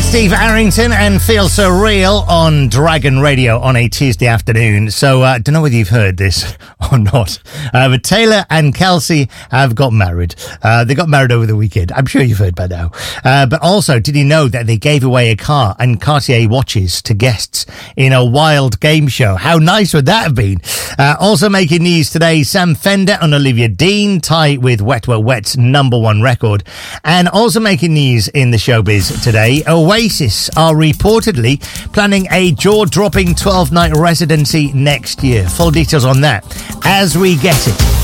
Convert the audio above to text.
Steve Arrington and Feel So Real on Dragon Radio on a Tuesday afternoon. So, don't know whether you've heard this or not, but Taylor and Kelsey have got married. They got married over the weekend. I'm sure you've heard by now. But also, did you know that they gave away a car and Cartier watches to guests in a wild game show? How nice would that have been? Also making news today, Sam Fender and Olivia Dean tie with Wet Wet Wet's #1 record. And also making news in the showbiz today, Oasis are reportedly planning a jaw-dropping 12-night residency next year. Full details on that as we get it.